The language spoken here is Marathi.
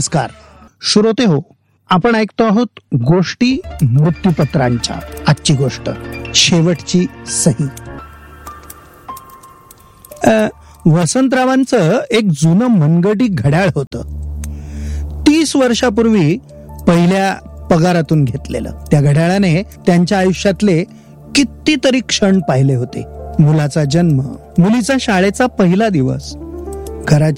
नमस्कार श्रोते हो, आपण ऐकतो आहोत गोष्टी मृत्यूपत्रांच्या. आजची गोष्ट शेवटची सही. वसंतरावांचं एक जुनं मनगटी घड्याळ होतं. 30 वर्षापूर्वी पहिल्या पगारातून घेतलेलं. त्या घड्याळाने त्यांच्या आयुष्यातले कितीतरी क्षण पाहिले होते. मुलाचा जन्म, मुलीचा शाळेचा पहिला दिवस, घराची